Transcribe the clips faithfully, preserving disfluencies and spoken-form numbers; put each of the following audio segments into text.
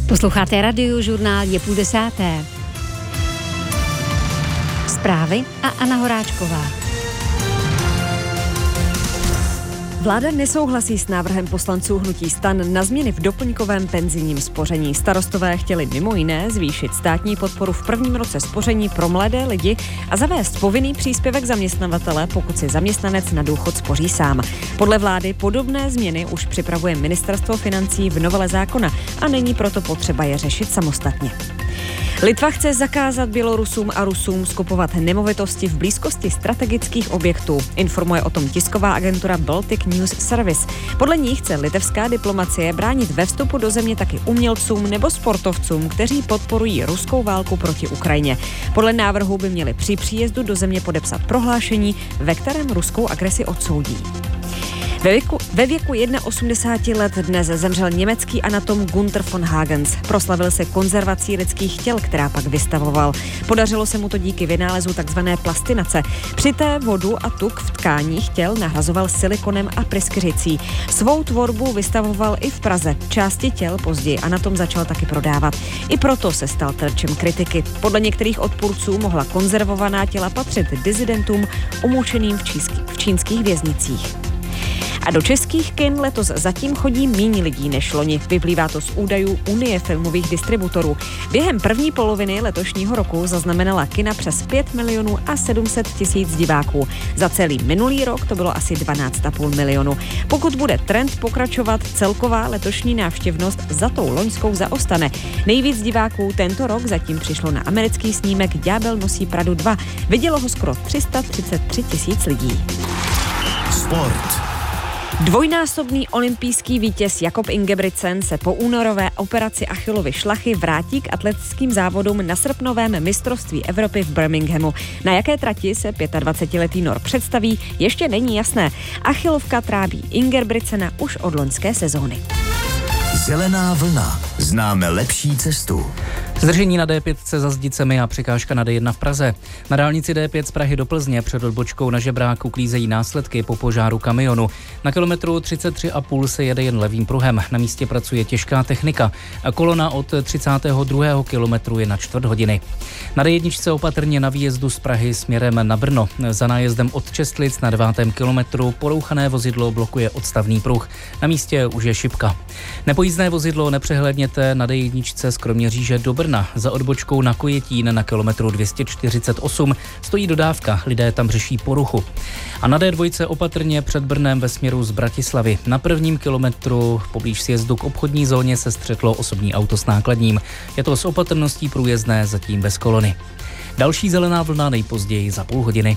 Posloucháte Radiožurnál, je půl desáté. Zprávy a Anna Horáčková. Vláda nesouhlasí s návrhem poslanců hnutí STAN na změny v doplňkovém penzijním spoření. Starostové chtěli mimo jiné zvýšit státní podporu v prvním roce spoření pro mladé lidi a zavést povinný příspěvek zaměstnavatele, pokud si zaměstnanec na důchod spoří sám. Podle vlády podobné změny už připravuje Ministerstvo financí v novele zákona a není proto potřeba je řešit samostatně. Litva chce zakázat Bělorusům a Rusům skupovat nemovitosti v blízkosti strategických objektů. Informuje o tom tisková agentura Baltic News Service. Podle ní chce litevská diplomacie bránit ve vstupu do země taky umělcům nebo sportovcům, kteří podporují ruskou válku proti Ukrajině. Podle návrhu by měli při příjezdu do země podepsat prohlášení, ve kterém ruskou agresi odsoudí. Ve věku, ve věku osmdesáti jedna let dnes zemřel německý anatom Gunther von Hagens. Proslavil se konzervací lidských těl, která pak vystavoval. Podařilo se mu to díky vynálezu takzvané plastinace. Při té vodu a tuk v tkáních těl nahrazoval silikonem a pryskyřicí. Svou tvorbu vystavoval i v Praze. Části těl později anatom začal taky prodávat. I proto se stal terčem kritiky. Podle některých odpůrců mohla konzervovaná těla patřit disidentům umučeným v, čísky, v čínských věznicích. A do českých kin letos zatím chodí méně lidí než loni. Vyplývá to z údajů Unie filmových distributorů. Během první poloviny letošního roku zaznamenala kina přes pět milionů a sedm set tisíc diváků. Za celý minulý rok to bylo asi dvanáct a půl milionu. Pokud bude trend pokračovat, celková letošní návštěvnost za tou loňskou zaostane. Nejvíc diváků tento rok zatím přišlo na americký snímek Ďábel nosí Pradu dva. Vidělo ho skoro tři sta třicet tři tisíc lidí. Sport. Dvojnásobný olympijský vítěz Jakob Ingebrigtsen se po únorové operaci Achillovy šlachy vrátí k atletickým závodům na srpnovém mistrovství Evropy v Birminghamu. Na jaké trati se dvacetiletý Nor představí, ještě není jasné. Achillovka trápí Ingebrigtsena už od loňské sezóny. Zelená vlna. Známe lepší cestu. Zdržení na D pět za Zdicemi a překážka na D jedna v Praze. Na dálnici D pět z Prahy do Plzně před odbočkou na Žebráku klízejí následky po požáru kamionu. Na kilometru třicet tři a půl se jede jen levým pruhem. Na místě pracuje těžká technika. A kolona od třicátého druhého kilometru je na čtvrt hodiny. Na D jedna opatrně na výjezdu z Prahy směrem na Brno. Za nájezdem od Čestlic na devátém kilometru porouchané vozidlo blokuje odstavný pruh. Na místě už je šipka. Nepojízdné vozidlo nepřehlédněte na D jedna z Kroměříže do Brna. Za odbočkou na Kojetín na kilometru dvě stě čtyřicet osm stojí dodávka, lidé tam řeší poruchu. A na D dva opatrně před Brnem ve směru z Bratislavy. Na prvním kilometru poblíž sjezdu k obchodní zóně se střetlo osobní auto s nákladním. Je to s opatrností průjezdné, zatím bez kolony. Další zelená vlna nejpozději za půl hodiny.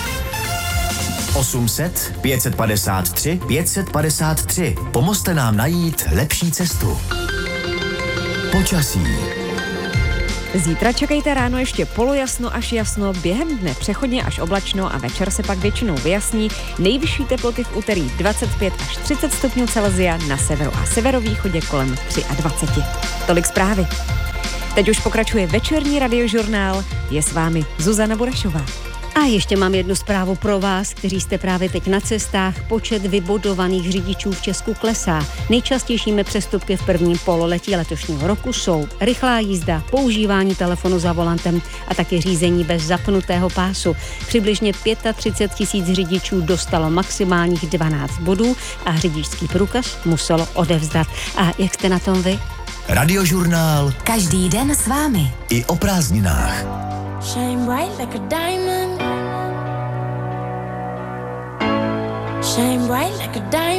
osm set, pět set padesát tři, pět set padesát tři. Pomozte nám najít lepší cestu. Počasí. Zítra čekejte ráno ještě polojasno až jasno, během dne přechodně až oblačno a večer se pak většinou vyjasní. Nejvyšší teploty v úterý dvacet pět až třicet stupňů Celsia, na severu a severovýchodě kolem dvacet tři. Tolik zprávy. Teď už pokračuje večerní radiožurnál, je s vámi Zuzana Burešová. A ještě mám jednu zprávu pro vás, kteří jste právě teď na cestách. Počet vybodovaných řidičů v Česku klesá. Nejčastějšími přestupky v prvním pololetí letošního roku jsou rychlá jízda, používání telefonu za volantem a také řízení bez zapnutého pásu. Přibližně třicet pět tisíc řidičů dostalo maximálních dvanáct bodů a řidičský průkaz muselo odevzdat. A jak jste na tom vy? Radiožurnál. Každý den s vámi. I o prázdninách. Shine bright like a diamond. Shine bright like a diamond.